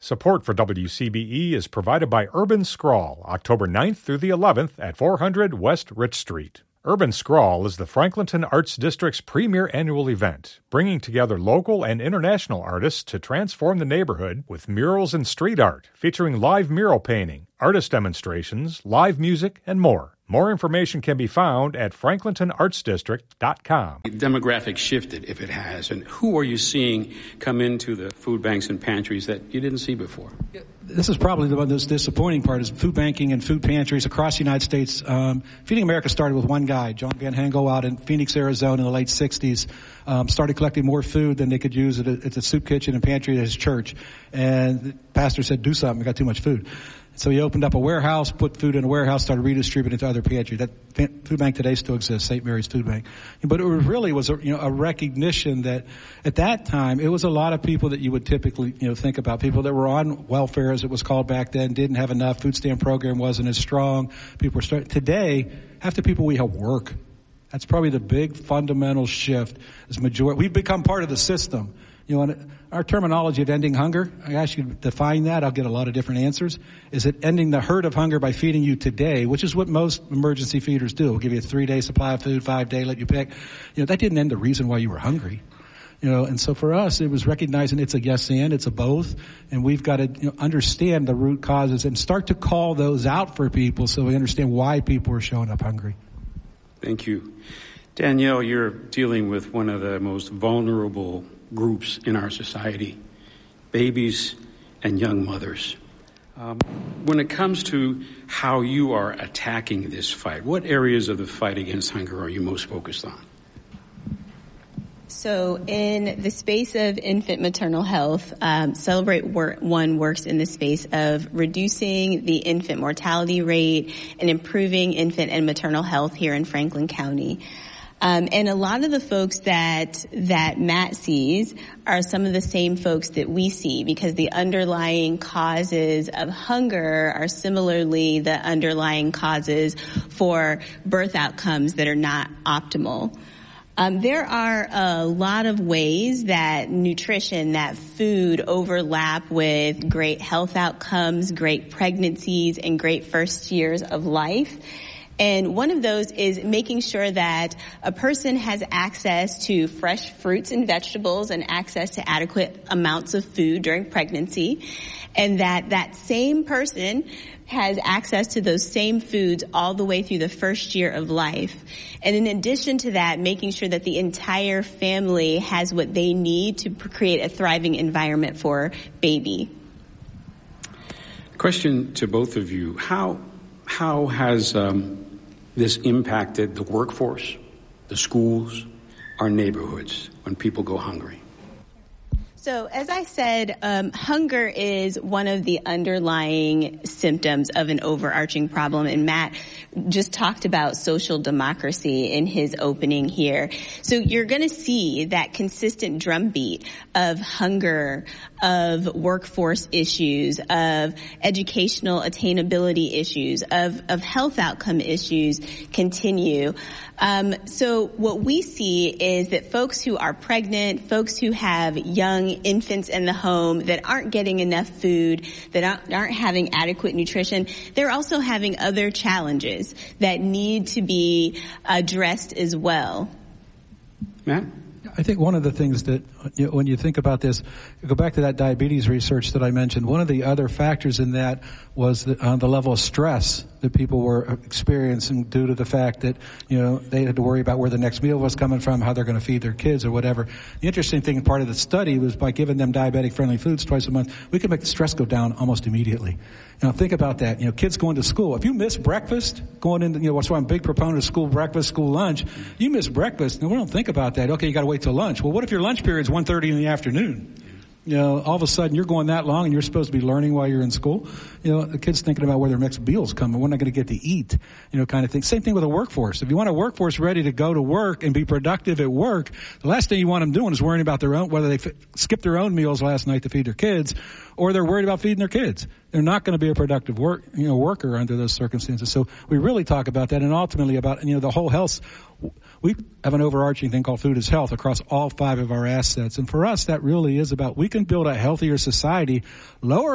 Support for WCBE is provided by Urban Scrawl, October 9th through the 11th at 400 West Rich Street. Urban Scrawl is the Franklinton Arts District's premier annual event, bringing together local and international artists to transform the neighborhood with murals and street art, featuring live mural painting, artist demonstrations, live music, and more. More information can be found at franklintonartsdistrict.com. The demographic shifted, if it has, and who are you seeing come into the food banks and pantries that you didn't see before? This is probably the most disappointing part is food banking and food pantries across the United States. Feeding America started with one guy, John Van Hengel, out in Phoenix, Arizona in the late 60s. Started collecting more food than they could use at the soup kitchen and pantry at his church. And the pastor said, do something, we got too much food. So he opened up a warehouse, put food in a warehouse, started redistributing it to other pantries. That food bank today still exists, St. Mary's Food Bank. But it really was a recognition that at that time it was a lot of people that you would typically think about, people that were on welfare as it was called back then, didn't have enough, food stamp program wasn't as strong. People were starting. Today, half the people we have work. That's probably the big fundamental shift. Is majority. We've become part of the system. And our terminology of ending hunger, I ask you to define that. I'll get a lot of different answers. Is it ending the hurt of hunger by feeding you today, which is what most emergency feeders do. We'll give you a 3-day supply of food, 5-day, let you pick. That didn't end the reason why you were hungry. And so for us, it was recognizing it's a yes and, it's a both, and we've got to understand the root causes and start to call those out for people so we understand why people are showing up hungry. Thank you. Danielle, you're dealing with one of the most vulnerable groups in our society, babies and young mothers. When it comes to how you are attacking this fight, what areas of the fight against hunger are you most focused on? So in the space of infant maternal health, Celebrate One works in the space of reducing the infant mortality rate and improving infant and maternal health here in Franklin County. And a lot of the folks that Matt sees are some of the same folks that we see, because the underlying causes of hunger are similarly the underlying causes for birth outcomes that are not optimal. There are a lot of ways that nutrition, that food overlap with great health outcomes, great pregnancies, and great first years of life. And one of those is making sure that a person has access to fresh fruits and vegetables and access to adequate amounts of food during pregnancy, and that same person has access to those same foods all the way through the first year of life. And in addition to that, making sure that the entire family has what they need to create a thriving environment for baby. Question to both of you. How has this impacted the workforce, the schools, our neighborhoods when people go hungry? So as I said, hunger is one of the underlying symptoms of an overarching problem, and Matt just talked about social democracy in his opening here. So you're going to see that consistent drumbeat of hunger, of workforce issues, of educational attainability issues, of health outcome issues continue. So what we see is that folks who are pregnant, folks who have young infants in the home that aren't getting enough food, that aren't having adequate nutrition, they're also having other challenges that need to be addressed as well. Matt? I think one of the things that, when you think about this, go back to that diabetes research that I mentioned. One of the other factors in that was the level of stress that people were experiencing due to the fact that, they had to worry about where the next meal was coming from, how they're going to feed their kids or whatever. The interesting thing, part of the study, was by giving them diabetic-friendly foods twice a month, we could make the stress go down almost immediately. Think about that. Kids going to school. If you miss breakfast, going into, that's why I'm a big proponent of school breakfast, school lunch. You miss breakfast, and we don't think about that. Okay, you got to wait till lunch. Well, what if your lunch period's 1:30 in the afternoon? All of a sudden you're going that long and you're supposed to be learning while you're in school. The kid's thinking about where their next meal's coming. We're not going to get to eat, kind of thing. Same thing with a workforce. If you want a workforce ready to go to work and be productive at work, the last thing you want them doing is worrying about whether they skipped their own meals last night to feed their kids, or they're worried about feeding their kids. They're not going to be a productive worker under those circumstances. So we really talk about that, and ultimately about, the whole health. We have an overarching thing called Food is Health across all 5 of our assets. And for us, that really is about, we can build a healthier society, lower